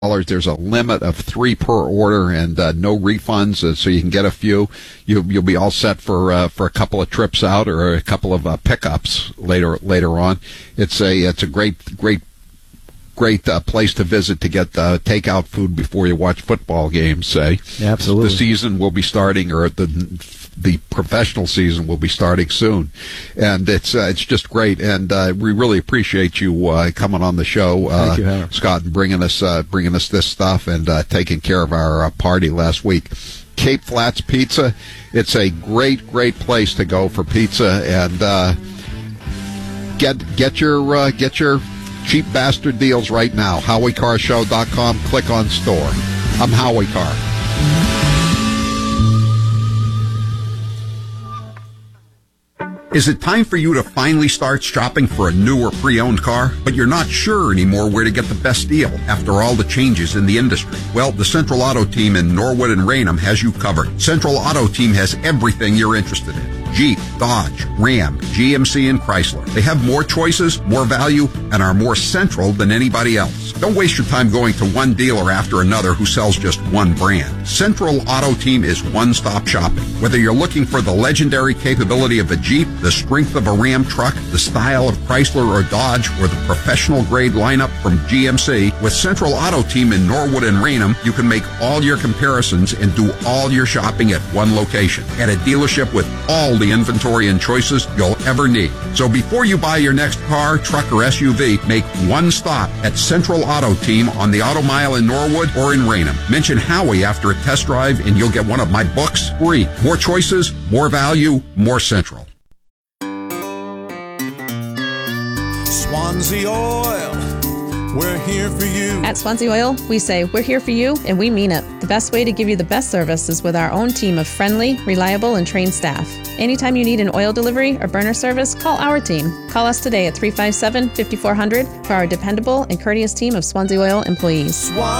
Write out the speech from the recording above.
There's a limit of 3 per order and no refunds, so you can get a few. You'll be all set for a couple of trips out or a couple of pickups later on. It's a great place to visit to get takeout food before you watch football games. Say, yeah, absolutely. The season will be starting, or the professional season will be starting soon, and it's just great. And we really appreciate you coming on the show, Thank you, Howard. Scott, and bringing us this stuff and taking care of our party last week. Cape Flats Pizza, it's a great place to go for pizza, and get your cheap bastard deals right now. HowieCarShow.com. Click on store. I'm Howie Carr. Is it time for you to finally start shopping for a new or pre-owned car, but you're not sure anymore where to get the best deal after all the changes in the industry? Well, the Central Auto Team in Norwood and Raynham has you covered. Central Auto Team has everything you're interested in. Jeep, Dodge, Ram, GMC, and Chrysler. They have more choices, more value, and are more central than anybody else. Don't waste your time going to one dealer after another who sells just one brand. Central Auto Team is one-stop shopping. Whether you're looking for the legendary capability of a Jeep, the strength of a Ram truck, the style of Chrysler or Dodge, or the professional-grade lineup from GMC, with Central Auto Team in Norwood and Raynham, you can make all your comparisons and do all your shopping at one location, at a dealership with all the inventory and choices you'll ever need. So before you buy your next car, truck, or SUV, make one stop at Central Auto Team on the Auto Mile in Norwood or in Raynham. Mention Howie after a test drive and you'll get one of my books free. More choices, more value, more Central. Swansea Oil, we're here for you. At Swansea Oil, we say we're here for you, and we mean it. The best way to give you the best service is with our own team of friendly, reliable, and trained staff. Anytime you need an oil delivery or burner service, call our team. Call us today at 357-5400 for our dependable and courteous team of Swansea Oil employees.